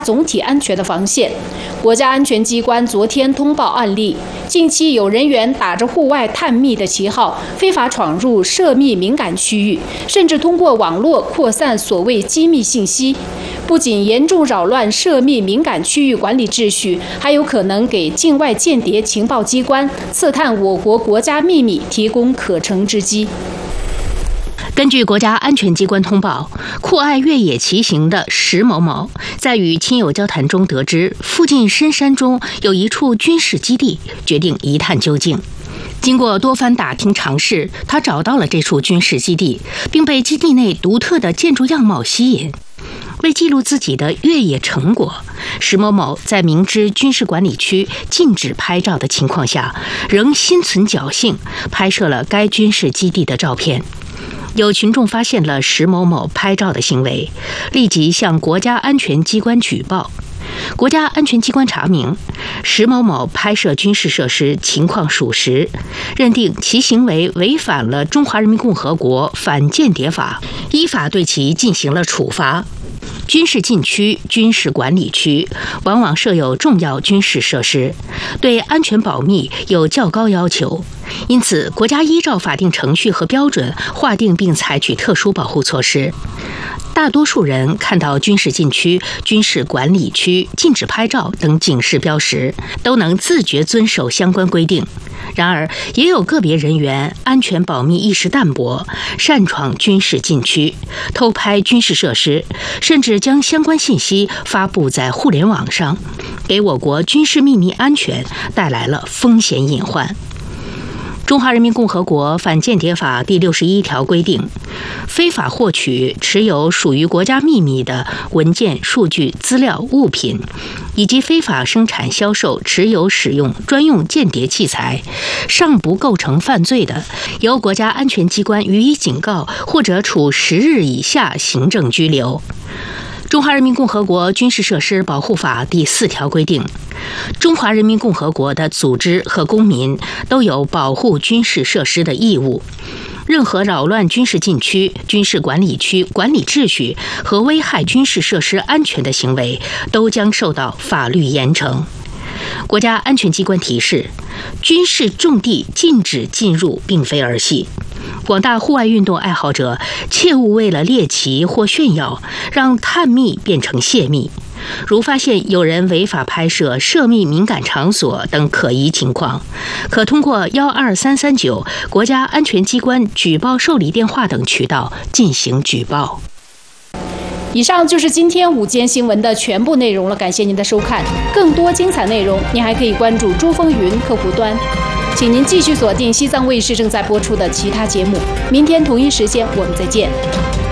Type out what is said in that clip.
总体安全的防线。国家安全机关昨天通报案例，近期有人员打着户外探秘的旗号，非法闯入涉密敏感区域，甚至通过网络扩散所谓机密信息，不仅严重扰乱涉密敏感区域管理秩序，还有可能给境外间谍情报机关刺探我国国家秘密提供可乘之机。 根据国家安全机关通报，酷爱越野骑行的石某某在与亲友交谈中得知，附近深山中有一处军事基地，决定一探究竟。经过多番打听尝试，他找到了这处军事基地，并被基地内独特的建筑样貌吸引。为记录自己的越野成果，石某某在明知军事管理区禁止拍照的情况下，仍心存侥幸，拍摄了该军事基地的照片。有群众发现了石某某拍照的行为，立即向国家安全机关举报。国家安全机关查明，石某某拍摄军事设施情况属实，认定其行为违反了《中华人民共和国反间谍法》，依法对其进行了处罚。军事禁区、军事管理区往往设有重要军事设施，对安全保密有较高要求，因此国家依照法定程序和标准划定并采取特殊保护措施。大多数人看到军事禁区、军事管理区禁止拍照等警示标识，都能自觉遵守相关规定。然而，也有个别人员安全保密意识淡薄，擅闯军事禁区，偷拍军事设施，甚至将相关信息发布在互联网上，给我国军事秘密安全带来了风险隐患。中华人民共和国反间谍法第61条规定，非法获取、持有属于国家秘密的文件、数据、资料、物品，以及非法生产、销售、持有、使用专用间谍器材，尚不构成犯罪的，由国家安全机关予以警告或者处10日以下行政拘留。中华人民共和国军事设施保护法第4条规定，中华人民共和国的组织和公民都有保护军事设施的义务。任何扰乱军事禁区、军事管理区管理秩序和危害军事设施安全的行为，都将受到法律严惩。国家安全机关提示，军事重地禁止进入并非儿戏。广大户外运动爱好者切勿为了猎奇或炫耀，让探秘变成泄密。如发现有人违法拍摄涉密敏感场所等可疑情况，可通过12339国家安全机关举报受理电话等渠道进行举报。 以上就是今天午间新闻的全部内容了，感谢您的收看。更多精彩内容，您还可以关注珠风云客户端。请您继续锁定西藏卫视正在播出的其他节目。明天同一时间我们再见。